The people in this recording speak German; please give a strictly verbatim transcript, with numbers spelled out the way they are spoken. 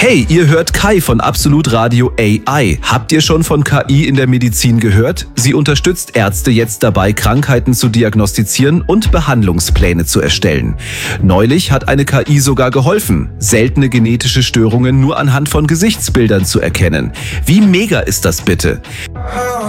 Hey, ihr hört Kai von Absolut Radio A I. Habt ihr schon von K I in der Medizin gehört? Sie unterstützt Ärzte jetzt dabei, Krankheiten zu diagnostizieren und Behandlungspläne zu erstellen. Neulich hat eine K I sogar geholfen, seltene genetische Störungen nur anhand von Gesichtsbildern zu erkennen. Wie mega ist das bitte?